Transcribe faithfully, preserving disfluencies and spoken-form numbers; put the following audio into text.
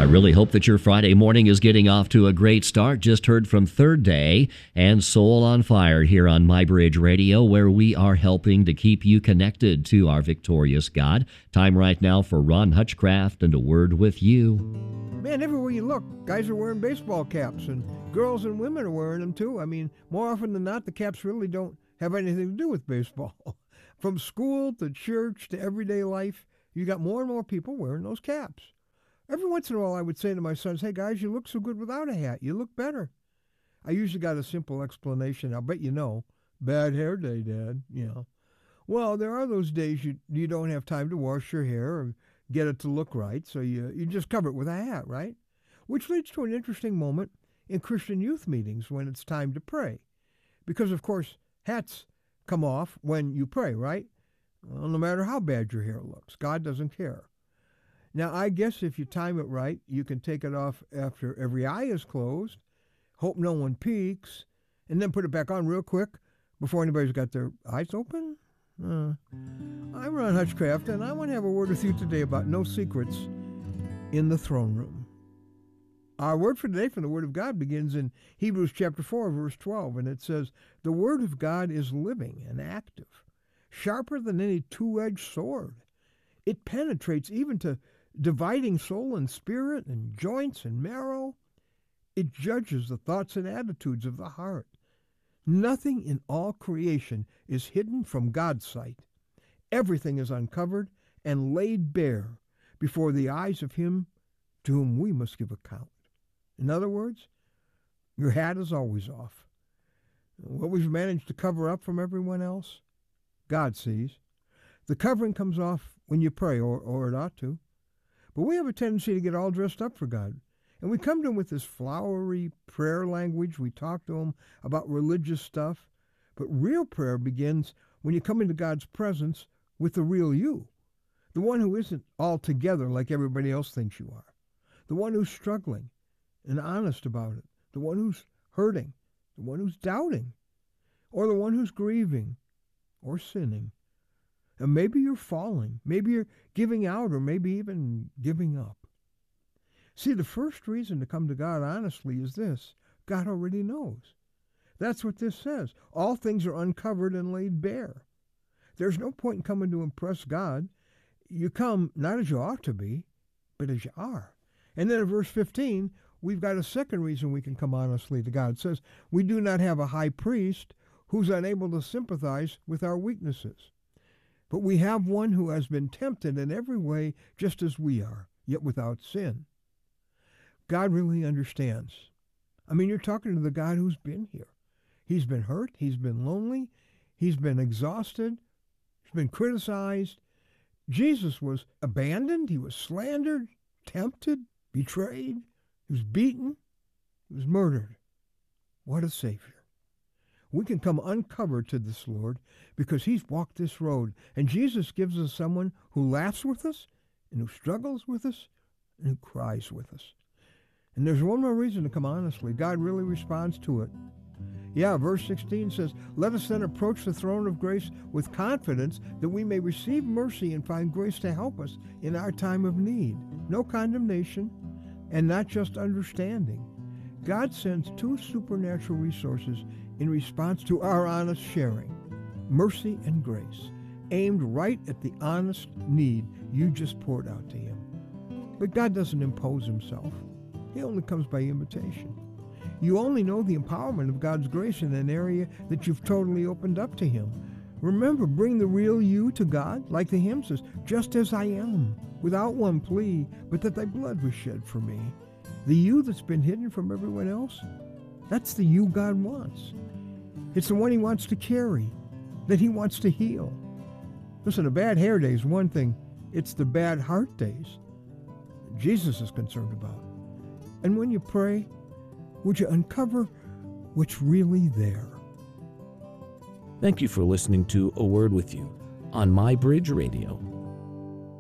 I really hope that your Friday morning is getting off to a great start. Just heard from Third Day and Soul on Fire here on My Bridge Radio, where we are helping to keep you connected to our victorious God. Time right now for Ron Hutchcraft and A Word with You. Man, everywhere you look, guys are wearing baseball caps, and girls and women are wearing them too. I mean, more often than not, the caps really don't have anything to do with baseball. From school to church to everyday life, you got more and more people wearing those caps. Every once in a while, I would say to my sons, hey, guys, you look so good without a hat. You look better. I usually got a simple explanation. I'll bet you know. Bad hair day, Dad. You know. Well, there are those days you you don't have time to wash your hair or get it to look right, so you, you just cover it with a hat, right? Which leads to an interesting moment in Christian youth meetings when it's time to pray. Because, of course, hats come off when you pray, right? Well, no matter how bad your hair looks, God doesn't care. Now, I guess if you time it right, you can take it off after every eye is closed, hope no one peeks, and then put it back on real quick before anybody's got their eyes open. Uh, I'm Ron Hutchcraft, and I want to have a word with you today about no secrets in the throne room. Our word for today from the Word of God begins in Hebrews chapter four, verse twelve, and it says, the Word of God is living and active, sharper than any two-edged sword. It penetrates even to dividing soul and spirit and joints and marrow. It judges the thoughts and attitudes of the heart. Nothing in all creation is hidden from God's sight. Everything is uncovered and laid bare before the eyes of Him to whom we must give account. In other words, your hat is always off. What we've managed to cover up from everyone else, God sees. The covering comes off when you pray, or, or it ought to. But we have a tendency to get all dressed up for God. And we come to Him with this flowery prayer language. We talk to Him about religious stuff. But real prayer begins when you come into God's presence with the real you. The one who isn't all together like everybody else thinks you are. The one who's struggling and honest about it. The one who's hurting. The one who's doubting. Or the one who's grieving or sinning. And maybe you're falling. Maybe you're giving out, or maybe even giving up. See, the first reason to come to God honestly is this. God already knows. That's what this says. All things are uncovered and laid bare. There's no point in coming to impress God. You come not as you ought to be, but as you are. And then in verse fifteen, we've got a second reason we can come honestly to God. It says, we do not have a high priest who's unable to sympathize with our weaknesses. But we have one who has been tempted in every way just as we are, yet without sin. God really understands. I mean, you're talking to the God who's been here. He's been hurt. He's been lonely. He's been exhausted. He's been criticized. Jesus was abandoned. He was slandered, tempted, betrayed. He was beaten. He was murdered. What a Savior. We can come uncovered to this Lord because He's walked this road. And Jesus gives us someone who laughs with us and who struggles with us and who cries with us. And there's one more reason to come honestly. God really responds to it. Yeah, verse sixteen says, let us then approach the throne of grace with confidence that we may receive mercy and find grace to help us in our time of need. No condemnation and not just understanding. God sends two supernatural resources in response to our honest sharing, mercy and grace, aimed right at the honest need you just poured out to Him. But God doesn't impose Himself. He only comes by invitation. You only know the empowerment of God's grace in an area that you've totally opened up to Him. Remember, bring the real you to God, like the hymn says, just as I am, without one plea, but that thy blood was shed for me. The you that's been hidden from everyone else, that's the you God wants. It's the one He wants to carry, that He wants to heal. Listen, a bad hair day is one thing. It's the bad heart days Jesus is concerned about. And when you pray, would you uncover what's really there? Thank you for listening to A Word with You on My Bridge Radio.